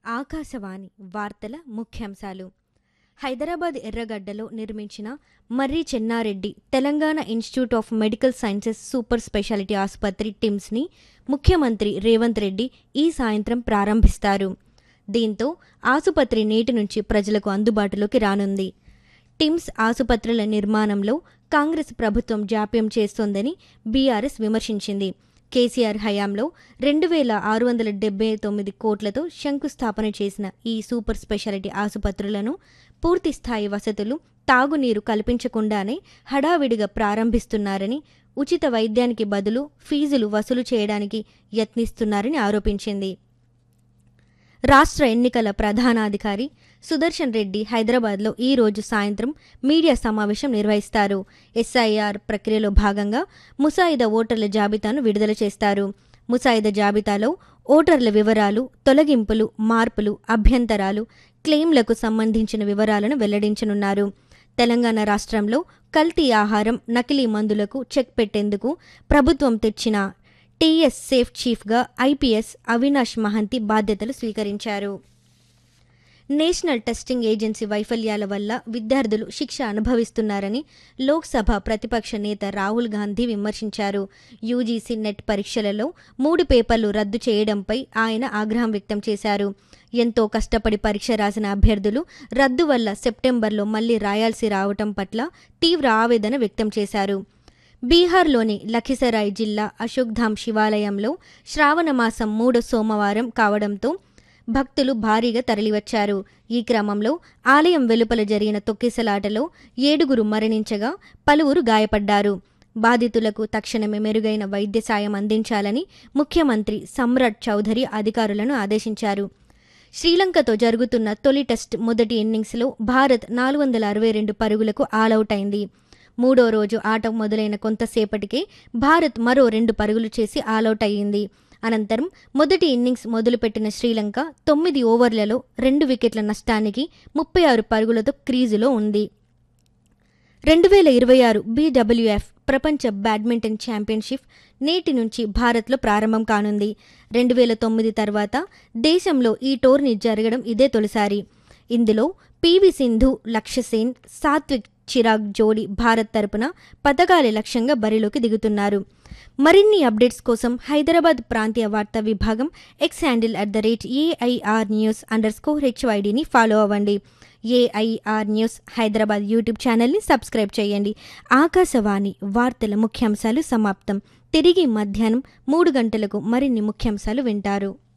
ఆకాశవాణి వార్తల ముఖ్యాంశాలు. హైదరాబాద్ ఎర్రగడ్డలో నిర్మించిన మర్రి Chennareddy Telangana institute of medical sciences super speciality ఆసుపత్రి టిమ్స్ని ముఖ్యమంత్రి రేవంత్ రెడ్డి ఈ సాయంత్రం ప్రారంభిస్తారు. దీంతో ఆసుపత్రి నేటి నుంచి ప్రజలకు అందుబాటులోకి రానుంది. టిమ్స్ ఆసుపత్రుల నిర్మాణంలో కాంగ్రెస్ ప్రభుత్వం జాప్యం చేస్తోందని బీఆర్ఎస్ విమర్శించింది. కేసీఆర్ హయాంలో 2679 కోట్లతో శంకుస్థాపన చేసిన ఈ సూపర్ స్పెషాలిటీ ఆసుపత్రులను పూర్తిస్థాయి వసతులు, తాగునీరు కల్పించకుండానే హడావిడిగా ప్రారంభిస్తున్నారని, ఉచిత వైద్యానికి బదులు ఫీజులు వసూలు చేయడానికి యత్నిస్తున్నారని ఆరోపించింది. రాష్ట్ర ఎన్నికల ప్రధానాధికారి సుదర్శన్ రెడ్డి హైదరాబాద్లో ఈ రోజు సాయంత్రం మీడియా సమావేశం నిర్వహిస్తారు. ఎస్ఐఆర్ ప్రక్రియలో భాగంగా ముసాయిదా ఓటర్ల జాబితాను విడుదల చేస్తారు. ముసాయిదా జాబితాలో ఓటర్ల వివరాలు, తొలగింపులు, మార్పులు, అభ్యంతరాలు, క్లెయిమ్లకు సంబంధించిన వివరాలను వెల్లడించనున్నారు. తెలంగాణ రాష్ట్రంలో కల్తీ ఆహారం, నకిలీ మందులకు చెక్ పెట్టేందుకు ప్రభుత్వం తెచ్చిన టీఎస్ సేఫ్ చీఫ్గా ఐపీఎస్ అవినాష్ మహంతి బాధ్యతలు స్వీకరించారు. నేషనల్ టెస్టింగ్ ఏజెన్సీ వైఫల్యాల వల్ల విద్యార్థులు శిక్ష అనుభవిస్తున్నారని లోక్సభ ప్రతిపక్ష నేత రాహుల్ గాంధీ విమర్శించారు. యూజీసీ నెట్ పరీక్షలలో 3 పేపర్లు రద్దు చేయడంపై ఆయన ఆగ్రహం వ్యక్తం చేశారు. ఎంతో కష్టపడి పరీక్ష రాసిన అభ్యర్థులు రద్దు వల్ల సెప్టెంబర్లో మళ్లీ రాయాల్సి రావటం పట్ల తీవ్ర ఆవేదన వ్యక్తం చేశారు. బీహార్లోని లఖిసరాయ్ జిల్లా అశోక్ధామ్ శివాలయంలో శ్రావణమాసం 3వ సోమవారం కావడంతో భక్తులు భారీగా తరలివచ్చారు. ఈ క్రమంలో ఆలయం వెలుపల జరిగిన తొక్కిసలాటలో 7 మరణించగా పలువురు గాయపడ్డారు. బాధితులకు తక్షణమే మెరుగైన వైద్య సాయం అందించాలని ముఖ్యమంత్రి సమ్రాట్ చౌధరి అధికారులను ఆదేశించారు. శ్రీలంకతో జరుగుతున్న తొలి టెస్ట్ మొదటి ఇన్నింగ్స్లో భారత్ 462 పరుగులకు ఆలౌట్ అయింది. 3వ రోజు ఆట మొదలైన కొంతసేపటికే భారత్ మరో 2 పరుగులు చేసి ఆలౌట్ అయ్యింది. అనంతరం మొదటి ఇన్నింగ్స్ మొదలుపెట్టిన శ్రీలంక 9 ఓవర్లలో 2 వికెట్ల నష్టానికి 36 పరుగులతో క్రీజులో ఉంది. 2026 BWF ప్రపంచ బ్యాడ్మింటన్ ఛాంపియన్షిప్ నేటి నుంచి భారత్లో ప్రారంభం కానుంది. 2009 తర్వాత దేశంలో ఈ టోర్నీ జరగడం ఇదే తొలిసారి. ఇందులో పీవీ సింధు, లక్ష్య సేన్, సాత్విక్ చిరాగ్ జోడీ భారత్ తరపున పతకాలే లక్ష్యంగా బరిలోకి దిగుతున్నారు. మరిన్ని అప్డేట్స్ కోసం హైదరాబాద్ ప్రాంతీయ వార్తా విభాగం ఎక్స్ హ్యాండిల్ @AIRnews_HYDని ఫాలో అవ్వండి. AIR న్యూస్ హైదరాబాద్ యూట్యూబ్ ఛానల్ని సబ్స్క్రైబ్ చేయండి. ఆకాశవాణి వార్తల ముఖ్యాంశాలు సమాప్తం. తిరిగి మధ్యాహ్నం 3 గంటలకు మరిన్ని ముఖ్యాంశాలు వింటారు.